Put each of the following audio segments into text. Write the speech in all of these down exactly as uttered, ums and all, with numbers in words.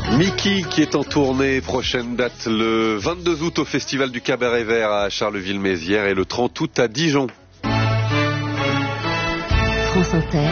Mickey qui est en tournée, prochaine date le vingt-deux août au Festival du Cabaret Vert à Charleville-Mézières et le trente août à Dijon. France Inter,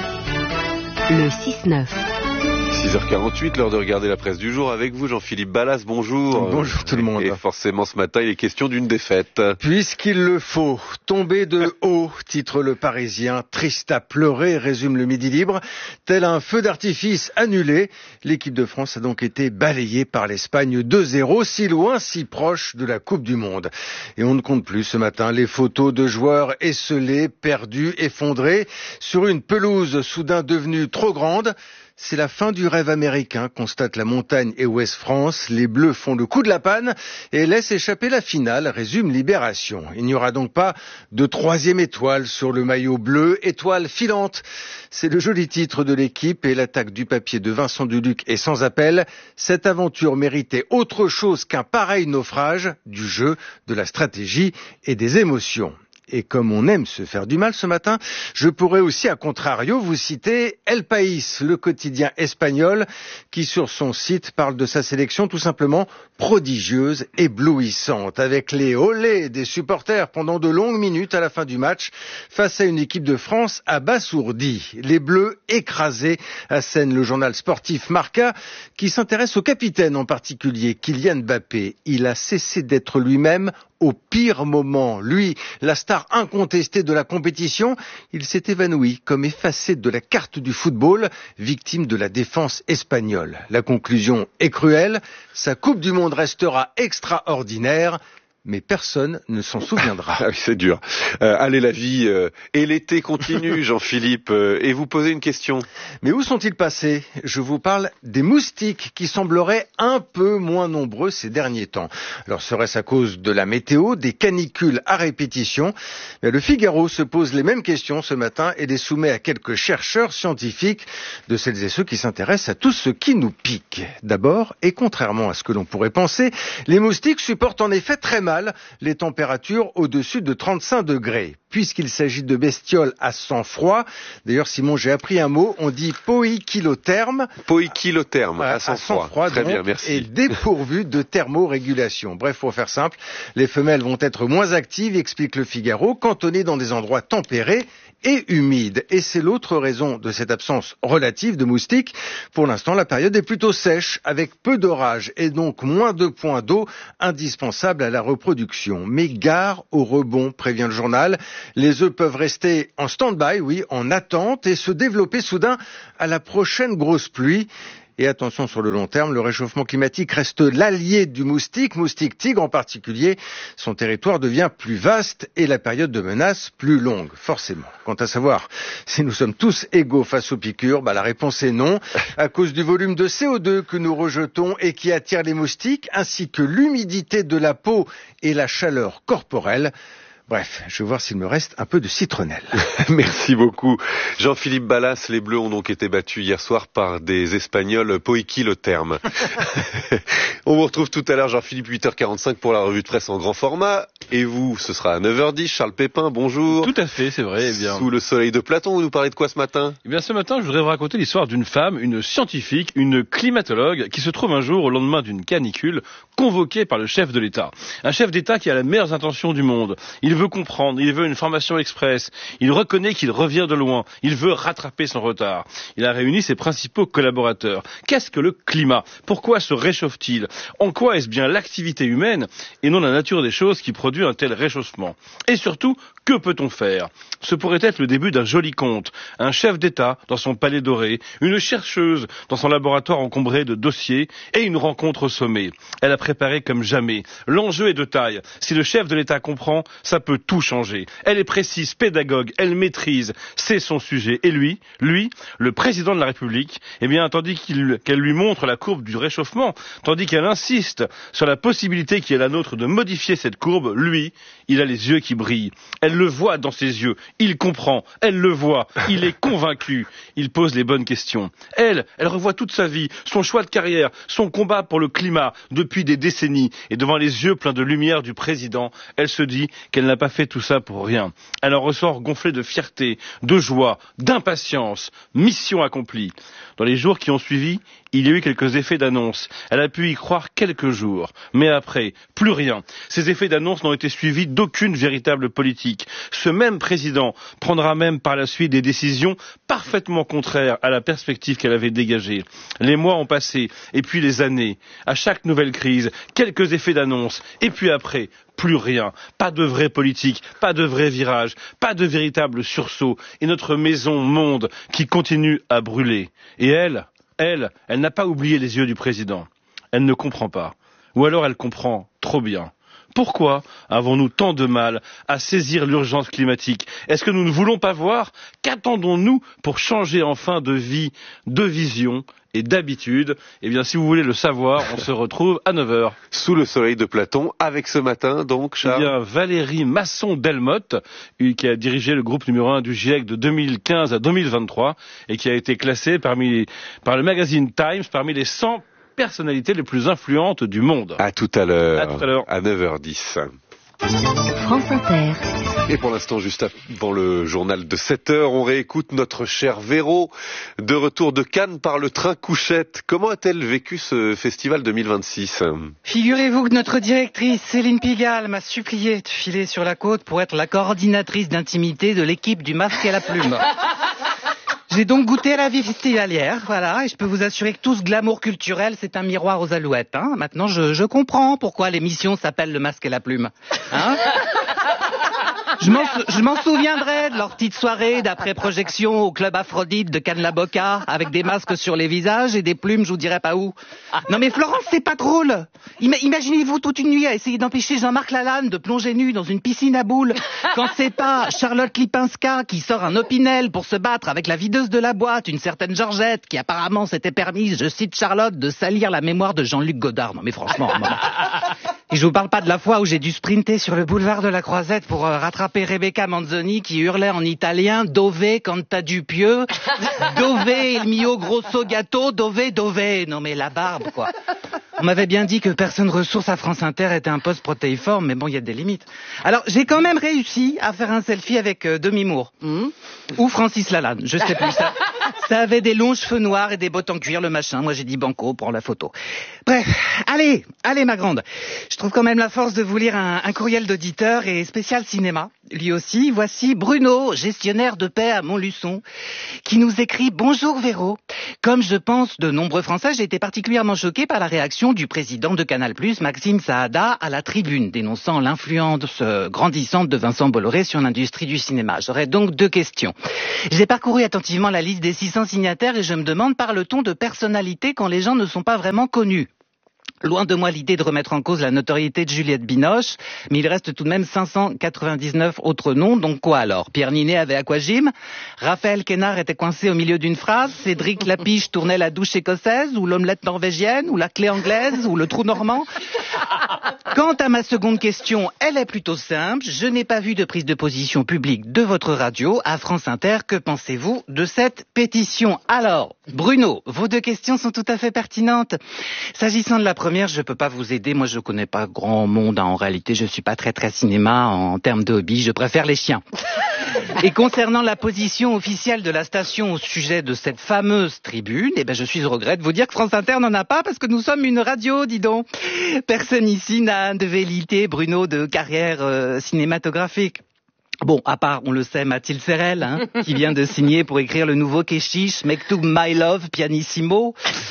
le six neuf. six heures quarante-huit, l'heure de regarder la presse du jour avec vous, Jean-Philippe Ballas, bonjour. Bonjour tout le monde. Et forcément ce matin, il est question d'une défaite. Puisqu'il le faut, tomber de haut, titre Le Parisien, triste à pleurer, résume le Midi Libre. Tel un feu d'artifice annulé, l'équipe de France a donc été balayée par l'Espagne deux zéro, si loin, si proche de la Coupe du Monde. Et on ne compte plus ce matin les photos de joueurs esselés, perdus, effondrés, sur une pelouse soudain devenue trop grande. C'est la fin du rêve américain, constate la Montagne et Ouest France. Les Bleus font le coup de la panne et laissent échapper la finale, résume Libération. Il n'y aura donc pas de troisième étoile sur le maillot bleu, étoile filante. C'est le joli titre de l'équipe et l'attaque du papier de Vincent Duluc est sans appel. Cette aventure méritait autre chose qu'un pareil naufrage, du jeu, de la stratégie et des émotions. Et comme on aime se faire du mal ce matin, je pourrais aussi, à contrario, vous citer El País, le quotidien espagnol, qui sur son site parle de sa sélection tout simplement prodigieuse, éblouissante, avec les olés des supporters pendant de longues minutes à la fin du match, face à une équipe de France abasourdie. Les Bleus écrasés, assène le journal sportif Marca, qui s'intéresse au capitaine en particulier, Kylian Mbappé. Il a cessé d'être lui-même au pire moment. Lui, la star incontestée de la compétition, il s'est évanoui comme effacé de la carte du football, victime de la défense espagnole. La conclusion est cruelle, sa Coupe du Monde restera extraordinaire, mais personne ne s'en souviendra. Ah oui, c'est dur. Euh, allez, la vie euh, et l'été continue, Jean-Philippe, euh, et vous posez une question. Mais où sont-ils passés ? Je vous parle des moustiques qui sembleraient un peu moins nombreux ces derniers temps. Alors serait-ce à cause de la météo, des canicules à répétition ? Mais le Figaro se pose les mêmes questions ce matin et les soumet à quelques chercheurs scientifiques, de celles et ceux qui s'intéressent à tout ce qui nous pique. D'abord, et contrairement à ce que l'on pourrait penser, les moustiques supportent en effet très mal les températures au-dessus de trente-cinq degrés. Puisqu'il s'agit de bestioles à sang froid, d'ailleurs Simon, j'ai appris un mot, on dit poikilotherme. Poikilotherme, à, à sang froid. froid. Très donc, bien, merci. Et dépourvu de thermorégulation. Bref, pour faire simple, les femelles vont être moins actives, explique le Figaro, cantonnées dans des endroits tempérés et humides. Et c'est l'autre raison de cette absence relative de moustiques. Pour l'instant, la période est plutôt sèche, avec peu d'orages et donc moins de points d'eau indispensables à la reproduction. Mais gare au rebond, prévient le journal. Les œufs peuvent rester en stand-by, oui, en attente, et se développer soudain à la prochaine grosse pluie. Et attention, sur le long terme, le réchauffement climatique reste l'allié du moustique, moustique tigre en particulier. Son territoire devient plus vaste et la période de menace plus longue, forcément. Quant à savoir si nous sommes tous égaux face aux piqûres, bah la réponse est non, à cause du volume de C O deux que nous rejetons et qui attire les moustiques, ainsi que l'humidité de la peau et la chaleur corporelle. Bref, je vais voir s'il me reste un peu de citronnelle. Merci beaucoup. Jean-Philippe Ballas, les Bleus ont donc été battus hier soir par des Espagnols poikilothermes. On vous retrouve tout à l'heure, Jean-Philippe, huit heures quarante-cinq pour la revue de presse en grand format. Et vous, ce sera à neuf heures dix. Charles Pépin, bonjour. Tout à fait, c'est vrai. Eh bien... Sous le soleil de Platon, vous nous parlez de quoi ce matin ? Eh bien, ce matin, je voudrais vous raconter l'histoire d'une femme, une scientifique, une climatologue, qui se trouve un jour, au lendemain d'une canicule, convoquée par le chef de l'État. Un chef d'État qui a les meilleures intentions du monde. Il veut comprendre, il veut une formation express, il reconnaît qu'il revient de loin, il veut rattraper son retard. Il a réuni ses principaux collaborateurs. Qu'est-ce que le climat ? Pourquoi se réchauffe-t-il ? En quoi est-ce bien l'activité humaine et non la nature des choses qui produit un tel réchauffement ? Et surtout, que peut-on faire ? Ce pourrait être le début d'un joli conte. Un chef d'État dans son palais doré, une chercheuse dans son laboratoire encombré de dossiers et une rencontre au sommet. Elle a préparé comme jamais. L'enjeu est de taille. Si le chef de l'État comprend, ça peut tout changer. Elle est précise, pédagogue, elle maîtrise, c'est son sujet. Et lui, lui, le président de la République, eh bien, tandis qu'il, qu'elle lui montre la courbe du réchauffement, tandis qu'elle insiste sur la possibilité qui est la nôtre de modifier cette courbe, lui, il a les yeux qui brillent. Elle le voit dans ses yeux, il comprend, elle le voit, il est convaincu, il pose les bonnes questions. Elle, elle revoit toute sa vie, son choix de carrière, son combat pour le climat depuis des décennies, et devant les yeux pleins de lumière du président, elle se dit qu'elle n'a n'a pas fait tout ça pour rien. Elle en ressort gonflée de fierté, de joie, d'impatience. Mission accomplie. Dans les jours qui ont suivi, il y a eu quelques effets d'annonce. Elle a pu y croire quelques jours. Mais après, plus rien. Ces effets d'annonce n'ont été suivis d'aucune véritable politique. Ce même président prendra même par la suite des décisions parfaitement contraires à la perspective qu'elle avait dégagée. Les mois ont passé, et puis les années. À chaque nouvelle crise, quelques effets d'annonce. Et puis après, plus rien. Pas de vraie politique, pas de vrai virage, pas de véritable sursaut. Et notre maison monde qui continue à brûler. Et elle, elle, elle n'a pas oublié les yeux du président. Elle ne comprend pas. Ou alors elle comprend trop bien. Pourquoi avons-nous tant de mal à saisir l'urgence climatique? Est-ce que nous ne voulons pas voir? Qu'attendons-nous pour changer enfin de vie, de vision et d'habitude? Eh bien, si vous voulez le savoir, on se retrouve à neuf heures. Sous le soleil de Platon, avec ce matin, donc, Charles. Eh bien, Valérie Masson-Delmotte, qui a dirigé le groupe numéro un du GIEC de deux mille quinze à deux mille vingt-trois et qui a été classée parmi, par le magazine Times parmi les cent personnalités les plus influentes du monde. À tout à l'heure. À tout à l'heure. À neuf heures dix. France Inter. Et pour l'instant, juste avant le journal de sept heures, on réécoute notre cher Véro, de retour de Cannes par le train couchette. Comment a-t-elle vécu ce festival deux mille vingt-six? Figurez-vous que notre directrice, Céline Pigalle, m'a supplié de filer sur la côte pour être la coordinatrice d'intimité de l'équipe du Masque et la Plume. J'ai donc goûté à la vie festivalière, voilà, et je peux vous assurer que tout ce glamour culturel, c'est un miroir aux alouettes. Hein. Maintenant, je, je comprends pourquoi l'émission s'appelle Le Masque et la Plume. Hein. Je m'en, je m'en souviendrai de leur petite soirée d'après-projection au club Aphrodite de Cannes-la-Boca, avec des masques sur les visages et des plumes, je vous dirais pas où. Non mais Florence, c'est pas drôle. Ima- Imaginez-vous toute une nuit à essayer d'empêcher Jean-Marc Lalanne de plonger nu dans une piscine à boules, quand c'est pas Charlotte Lipinska qui sort un Opinel pour se battre avec la videuse de la boîte, une certaine Georgette, qui apparemment s'était permise, je cite Charlotte, de salir la mémoire de Jean-Luc Godard. Non mais franchement, non. Et je vous parle pas de la fois où j'ai dû sprinter sur le boulevard de la Croisette pour euh, rattraper Rebecca Manzoni qui hurlait en italien Dove canta du pieux, Dove il mio grosso gâteau, Dove Dove. Non mais la barbe quoi. On m'avait bien dit que personne ressource à France Inter était un poste protéiforme, mais bon, il y a des limites. Alors, j'ai quand même réussi à faire un selfie avec euh, Demi Moore. Mmh. Ou Francis Lalanne, je sais plus. Ça, ça avait des longs cheveux noirs et des bottes en cuir, le machin. Moi, j'ai dit banco pour la photo. Bref, allez, allez ma grande. Je trouve quand même la force de vous lire un, un courriel d'auditeur et spécial cinéma. Lui aussi, voici Bruno, gestionnaire de paix à Montluçon, qui nous écrit « Bonjour Véro. Comme je pense de nombreux Français, j'ai été particulièrement choqué par la réaction du président de Canal plus, Maxime Saada, à la tribune, dénonçant l'influence grandissante de Vincent Bolloré sur l'industrie du cinéma. J'aurais donc deux questions. J'ai parcouru attentivement la liste des six cents signataires et je me demande, parle-t-on de personnalité quand les gens ne sont pas vraiment connus ? Loin de moi l'idée de remettre en cause la notoriété de Juliette Binoche, mais il reste tout de même cinq cent quatre-vingt-dix-neuf autres noms, donc quoi alors? Pierre Ninet avait Aquagym, Raphaël Quénard était coincé au milieu d'une phrase, Cédric Lapiche tournait la douche écossaise, ou l'omelette norvégienne, ou la clé anglaise, ou le trou normand. Quant à ma seconde question, elle est plutôt simple, je n'ai pas vu de prise de position publique de votre radio à France Inter, que pensez-vous de cette pétition? Alors, Bruno, vos deux questions sont tout à fait pertinentes. S'agissant de la première, je peux pas vous aider. Moi, je connais pas grand monde. Hein. En réalité, je suis pas très très cinéma en termes de hobby. Je préfère les chiens. Et concernant la position officielle de la station au sujet de cette fameuse tribune, eh ben, je suis au regret de vous dire que France Inter n'en a pas parce que nous sommes une radio, dis donc. Personne ici n'a de velléité, Bruno, de carrière euh, cinématographique. Bon, à part, on le sait, Mathilde Serrel, hein, qui vient de signer pour écrire le nouveau Keshish, Mektoub My Love, Pianissimo.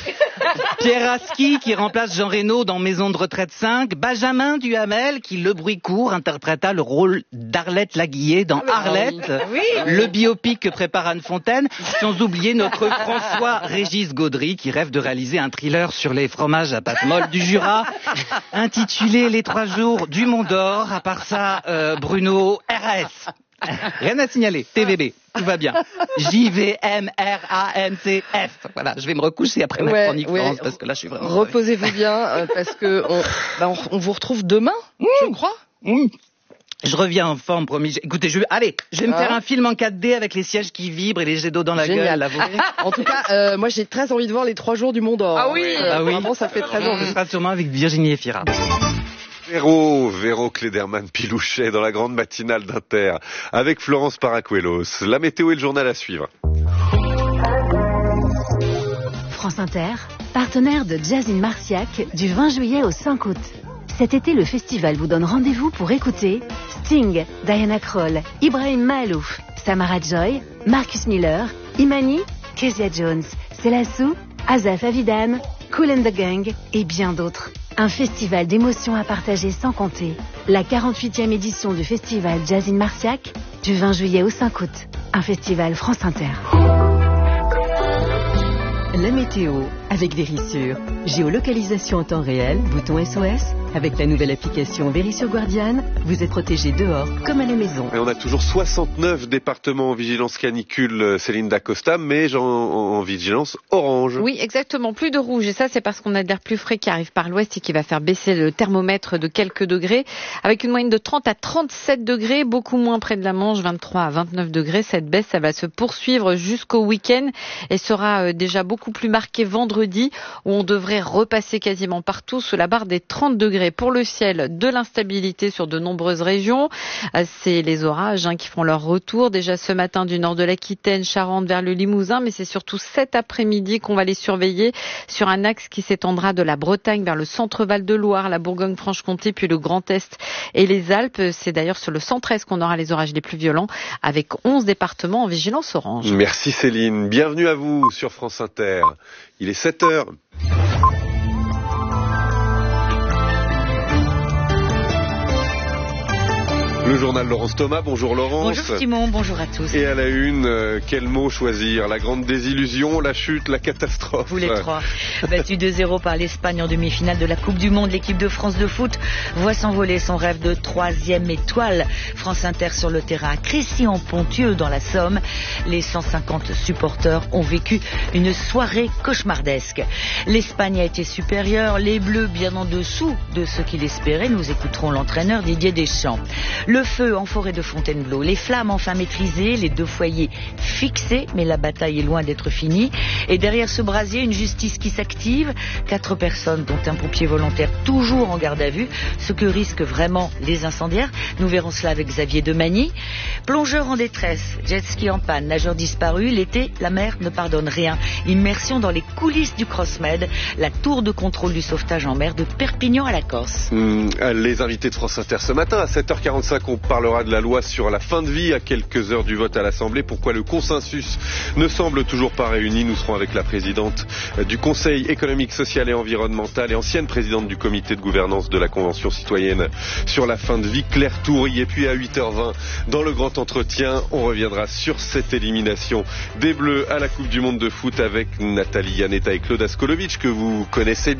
Pierre Aski, qui remplace Jean Reno dans Maison de retraite cinq. Benjamin Duhamel, qui, le bruit court, interpréta le rôle d'Arlette Laguillet dans Arlette. Oui. Le biopic que prépare Anne Fontaine. Sans oublier notre François-Régis Gaudry, qui rêve de réaliser un thriller sur les fromages à pâte molle du Jura, intitulé Les trois jours du Mont d'Or. À part ça, euh, Bruno, R S. Rien à signaler. T V B. Tout va bien. J V M R A N C F. Voilà, je vais me recoucher après ma ouais, chronique ouais. France parce que là je suis vraiment... Reposez-vous bien euh, parce que on, bah, on, on vous retrouve demain, mmh. je crois. Mmh. Je reviens en forme, promis. Écoutez, je vais, allez, je vais me ah. faire un film en quatre D avec les sièges qui vibrent et les jets d'eau dans la Génial. gueule. Là, vous verrez. En tout cas, euh, moi j'ai très envie de voir les trois jours du Mont d'Or. Ah oui, euh, ah oui. Vraiment, ça fait très envie. Ce sera sûrement avec Virginie Efira. Véro, Véro Klederman Pilouchet dans la grande matinale d'Inter avec Florence Paracuelos. La météo et le journal à suivre. France Inter, partenaire de Jazz in Marciac du vingt juillet au cinq août. Cet été, le festival vous donne rendez-vous pour écouter Sting, Diana Krall, Ibrahim Mahalouf, Samara Joy, Marcus Miller, Imani, Kezia Jones, Selassou, Azaf Avidan, Kool and the Gang et bien d'autres. Un festival d'émotions à partager sans compter. La quarante-huitième édition du festival Jazz in Marciac du vingt juillet au cinq août. Un festival France Inter. La météo avec Vérissure. Géolocalisation en temps réel, bouton S O S. Avec la nouvelle application Vérissure Guardian, vous êtes protégé dehors comme à la maison. Et on a toujours soixante-neuf départements en vigilance canicule, Céline Dacosta, mais en, en vigilance orange. Oui, exactement. Plus de rouge. Et ça, c'est parce qu'on a de l'air plus frais qui arrive par l'ouest et qui va faire baisser le thermomètre de quelques degrés. Avec une moyenne de trente à trente-sept degrés, beaucoup moins près de la Manche, vingt-trois à vingt-neuf degrés. Cette baisse, ça va se poursuivre jusqu'au week-end et sera déjà beaucoup plus marquée vendredi, où on devrait repasser quasiment partout sous la barre des trente degrés. Pour le ciel, de l'instabilité sur de nombreuses régions. C'est les orages hein, qui font leur retour. Déjà ce matin du nord de l'Aquitaine, Charente vers le Limousin, mais c'est surtout cet après-midi qu'on va les surveiller sur un axe qui s'étendra de la Bretagne vers le centre Val-de-Loire, la Bourgogne-Franche-Comté, puis le Grand Est et les Alpes. C'est d'ailleurs sur le centre-est qu'on aura les orages les plus violents, avec onze départements en vigilance orange. Merci Céline. Bienvenue à vous sur France Inter. Il est sept heures. Le journal Laurence Thomas, bonjour Laurence. Bonjour Simon, bonjour à tous. Et à la une, euh, quel mot choisir? La grande désillusion, la chute, la catastrophe? Vous les trois. Battu deux zéro par l'Espagne en demi-finale de la Coupe du Monde, l'équipe de France de foot voit s'envoler son rêve de troisième étoile. France Inter sur le terrain à Crécy-en-Ponthieu dans la Somme. Les cent cinquante supporters ont vécu une soirée cauchemardesque. L'Espagne a été supérieure, les Bleus bien en dessous de ce qu'il espérait. Nous écouterons l'entraîneur Didier Deschamps. Le feu en forêt de Fontainebleau, les flammes enfin maîtrisées, les deux foyers fixés, mais la bataille est loin d'être finie. Et derrière ce brasier, une justice qui s'active. Quatre personnes, dont un pompier volontaire toujours en garde à vue. Ce que risquent vraiment les incendiaires. Nous verrons cela avec Xavier Demagny. Plongeur en détresse, jet ski en panne, nageur disparu. L'été, la mer ne pardonne rien. Immersion dans les coulisses du Crossmed, la tour de contrôle du sauvetage en mer de Perpignan à la Corse. Mmh, les invités de France Inter ce matin à sept heures quarante-cinq. On parlera de la loi sur la fin de vie à quelques heures du vote à l'Assemblée. Pourquoi le consensus ne semble toujours pas réuni? Nous serons avec la présidente du Conseil économique, social et environnemental et ancienne présidente du comité de gouvernance de la Convention citoyenne sur la fin de vie, Claire Toury. Et puis à huit heures vingt, dans le grand entretien, on reviendra sur cette élimination des Bleus à la Coupe du Monde de foot avec Nathalie Yanetta et Claude Askolovitch que vous connaissez